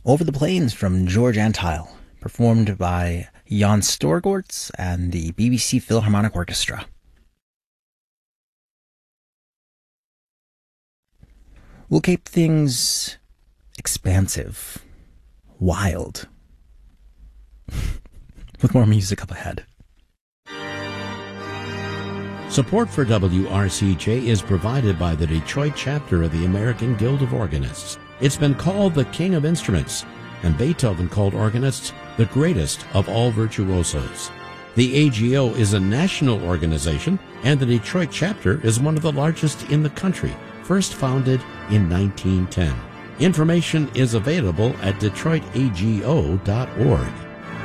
Over the Plains from George Antheil, performed by Jan Storgårds and the BBC Philharmonic Orchestra. We'll keep things expansive, wild, with more music up ahead. Support for WRCJ is provided by the Detroit chapter of the American Guild of Organists. It's been called the King of Instruments, and Beethoven called organists the greatest of all virtuosos. The AGO is a national organization, and the Detroit chapter is one of the largest in the country, first founded in 1910. Information is available at detroitago.org.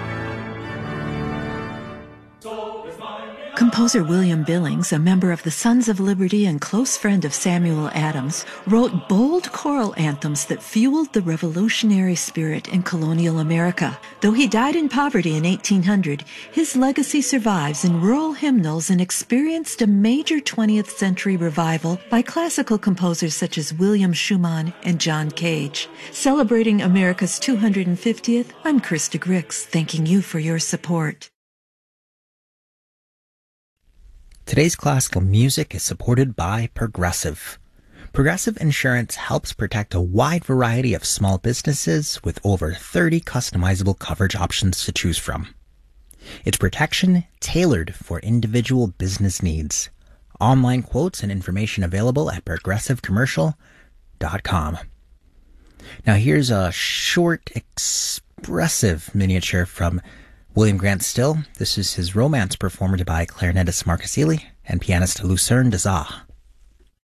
Composer William Billings, a member of the Sons of Liberty and close friend of Samuel Adams, wrote bold choral anthems that fueled the revolutionary spirit in colonial America. Though he died in poverty in 1800, his legacy survives in rural hymnals and experienced a major 20th century revival by classical composers such as William Schumann and John Cage. Celebrating America's 250th, I'm Krista Grix, thanking you for your support. Today's classical music is supported by Progressive. Progressive Insurance helps protect a wide variety of small businesses with over 30 customizable coverage options to choose from. It's protection tailored for individual business needs. Online quotes and information available at progressivecommercial.com. Now here's a short, expressive miniature from William Grant Still. This is his romance performed by clarinetist Marcus Ely and pianist Lucerne Dezat.